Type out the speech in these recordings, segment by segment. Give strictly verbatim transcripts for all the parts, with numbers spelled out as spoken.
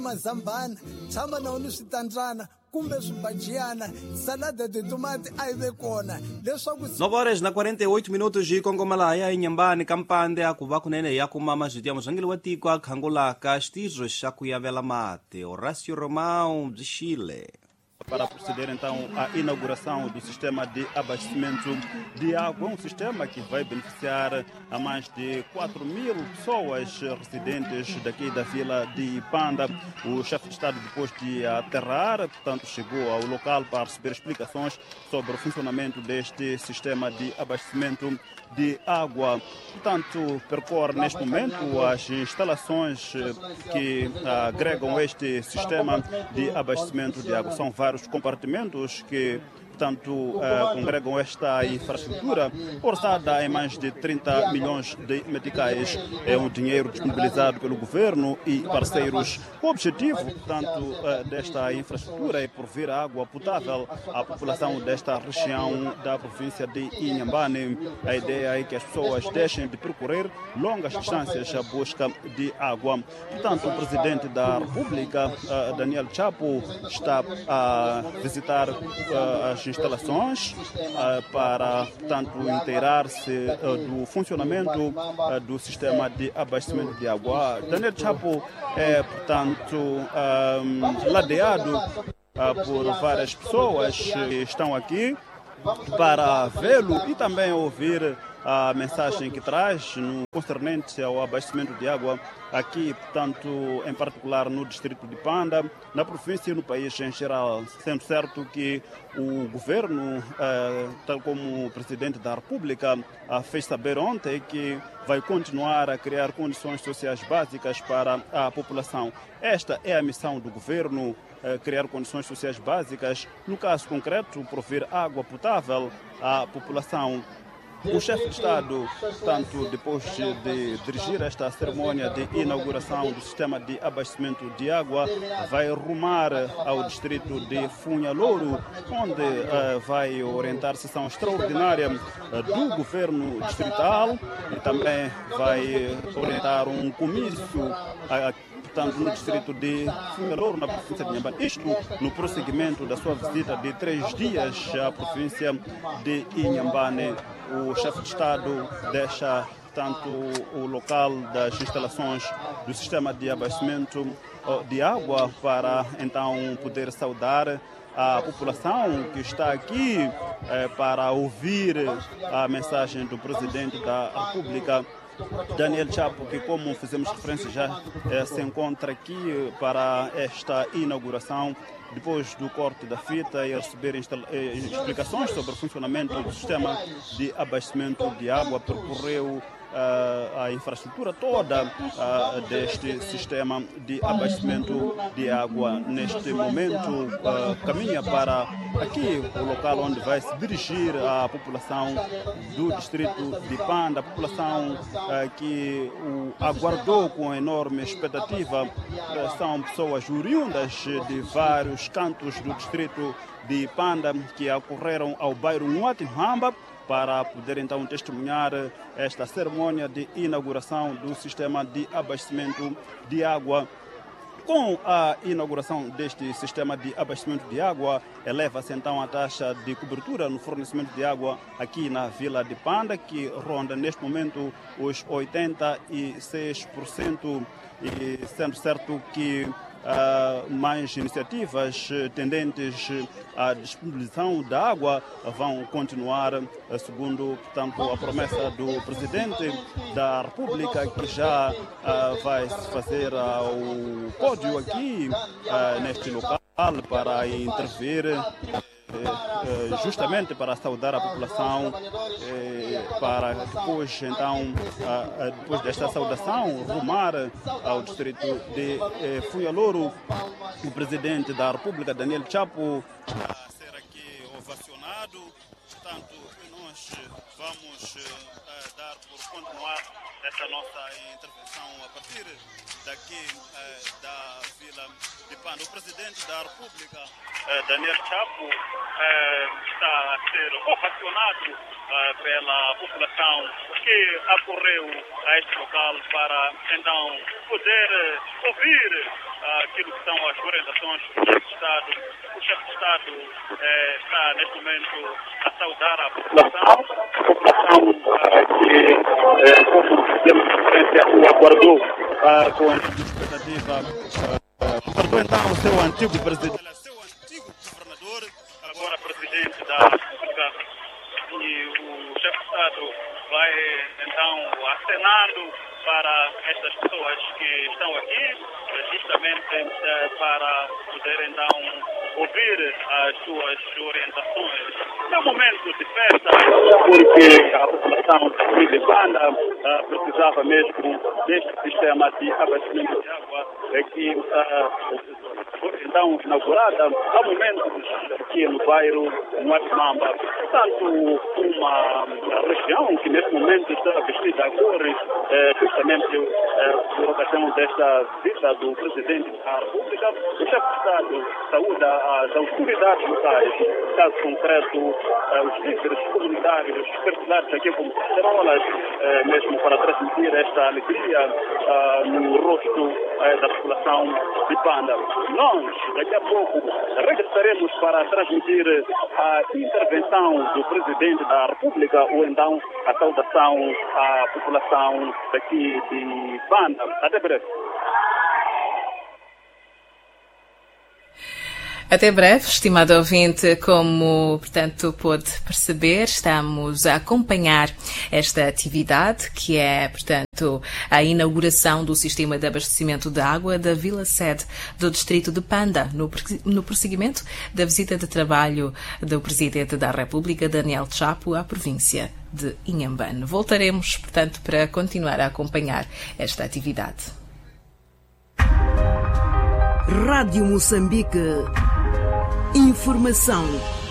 mazambana tshama na uni switandzana kumbe swibajiyana salada de tomate a yi ve kona leswaku nove horas na quarenta e oito minutos de Kongomalaya Inhambane Kampande a kuva kunene ya kumama zvitia muzvangeli wa tiko akhangulaka xitizo xa ku yavela mate Horácio Romão de Chile. Para proceder então à inauguração do sistema de abastecimento de água, um sistema que vai beneficiar a mais de quatro mil pessoas residentes daqui da vila de Panda. O chefe de Estado, depois de aterrar, portanto, chegou ao local para receber explicações sobre o funcionamento deste sistema de abastecimento de água. Portanto, percorre neste momento as instalações que agregam este sistema de abastecimento de água. São vários compartimentos que, portanto, uh, congregam esta infraestrutura, orçada em mais de trinta milhões de meticais. É um dinheiro disponibilizado pelo governo e parceiros. O objetivo, portanto, uh, desta infraestrutura é prover água potável à população desta região da província de Inhambane. A ideia é que as pessoas deixem de percorrer longas distâncias à busca de água. Portanto, o presidente da República, uh, Daniel Chapo, está a visitar uh, as instalações uh, para, portanto, inteirar-se uh, do funcionamento uh, do sistema de abastecimento de água. Daniel Chapo é, portanto, um, ladeado uh, por várias pessoas que estão aqui para vê-lo e também ouvir a mensagem que traz no concernente ao abastecimento de água aqui, portanto, em particular no distrito de Panda, na província e no país em geral, sendo certo que o governo, eh, tal como o presidente da República, eh, fez saber ontem que vai continuar a criar condições sociais básicas para a população. Esta é a missão do governo, eh, criar condições sociais básicas, no caso concreto, prover água potável à população. O chefe de Estado, tanto depois de dirigir esta cerimônia de inauguração do sistema de abastecimento de água, vai rumar ao distrito de Funhalouro, onde uh, vai orientar sessão extraordinária uh, do governo distrital e também vai orientar um comício uh, portanto, no distrito de Funhalouro, na província de Inhambane. Isto no prosseguimento da sua visita de três dias à província de Inhambane. O chefe de Estado deixa, portanto, o local das instalações do sistema de abastecimento de água para, então, poder saudar a população que está aqui eh, para ouvir a mensagem do presidente da República, Daniel Chapo, que, como fizemos referência, já eh, se encontra aqui para esta inauguração, depois do corte da fita e receber eh, explicações sobre o funcionamento do sistema de abastecimento de água. Percorreu Uh, a infraestrutura toda uh, deste sistema de abastecimento de água. Neste momento, uh, caminha para aqui, o local onde vai se dirigir a população do distrito de Panda, a população uh, que o aguardou com enorme expectativa. Uh, são pessoas oriundas de vários cantos do distrito de Panda que ocorreram ao bairro Nhuatinhamba para poder então testemunhar esta cerimônia de inauguração do sistema de abastecimento de água. Com a inauguração deste sistema de abastecimento de água, eleva-se então a taxa de cobertura no fornecimento de água aqui na vila de Panda, que ronda neste momento os oitenta e seis por cento, e sendo certo que Uh, mais iniciativas uh, tendentes à disponibilização da água uh, vão continuar, uh, segundo, portanto, a promessa do presidente da República, que já uh, vai se fazer ao pódio aqui uh, neste local para intervir, justamente para saudar a população, para depois, então, depois desta saudação, rumar ao distrito de Funhalouro. O presidente da República, Daniel Chapo, a ser aqui ovacionado. Portanto, nós vamos dar por continuar esta nossa intervenção a partir daqui da Vila de Panda. O presidente da República, eh, Daniel Chapo, eh, está a ser ovacionado eh, pela população que acorreu a este local para então poder eh, ouvir eh, aquilo que são as orientações do chefe de Estado. O chefe de Estado eh, está neste momento a saudar a população, a população eh, que, eh, como temos referência, o aguardou eh, com expectativa. Aguardou então o seu antigo presidente, seu antigo governador, agora presidente da República, e o chefe de Estado vai então acenando para estas pessoas que estão aqui, justamente eh, para poder então ouvir as suas orientações. É um momento de festa, porque a população de Panda uh, precisava mesmo deste sistema de abastecimento de água que uh, então inaugurada há momentos aqui no bairro Moatimamba. Portanto, uma região que nesse momento está vestida a cores, eh, justamente eh, por ocasião desta visita do presidente da República. O chefe de Estado saúda as autoridades locais, caso concreto, eh, os líderes comunitários, perfilados aqui como caçarolas, eh, mesmo para transmitir esta alegria eh, no rosto eh, da população de Panda. Nós, daqui a pouco, regressaremos para transmitir a intervenção do presidente da República ou então a saudação à população daqui de Panda. Até breve. Até breve, estimado ouvinte, como, portanto, pôde perceber, estamos a acompanhar esta atividade, que é, portanto, a inauguração do sistema de abastecimento de água da Vila Sede do distrito de Panda, no, no prosseguimento da visita de trabalho do Presidente da República, Daniel Chapo, à província de Inhambane. Voltaremos, portanto, para continuar a acompanhar esta atividade. Rádio Moçambique. Informação.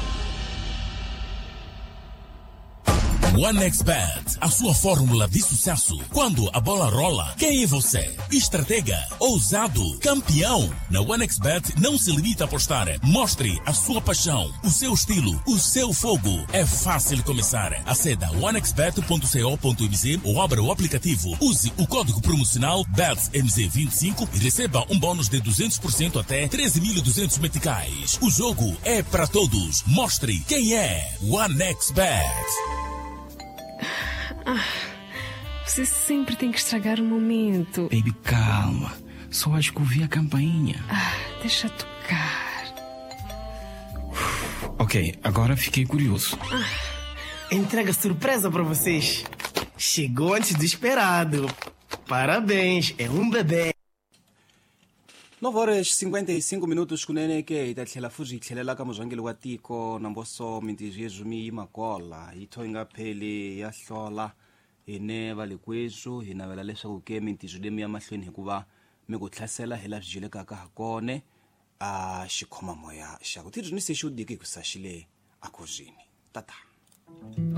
OneXBet, a sua fórmula de sucesso. Quando a bola rola, quem é você? Estratega, ousado, campeão. Na OneXBet não se limita a apostar. Mostre a sua paixão, o seu estilo, o seu fogo. É fácil começar. Aceda a one x bet ponto co ponto m z ou abra o aplicativo. Use o código promocional B E T S M Z vinte e cinco e receba um bônus de duzentos por cento até treze mil e duzentos meticais. O jogo é para todos. Mostre quem é OneXBet. Ah, você sempre tem que estragar o momento. Baby, calma. Só acho que ouvi a campainha. Ah, deixa tocar. Ok, agora fiquei curioso. Ah. Entrega surpresa pra vocês. Chegou antes do esperado. Parabéns, é um bebê. nove horas e cinquenta e cinco minutos kunene ke itathlela futhi ithelela ka mozwangeli wa tiko namboso mintiji yezumi imagola itho ingapheli yahlola ine valekwesu hinavela leswaku ke mintiji lemi ya mahlweni hikuva mi ku thlasela hela swi jelekaka hakone a xikhoma moya xa ku tidzi ni se xi u diki ku saxile a khuzini tata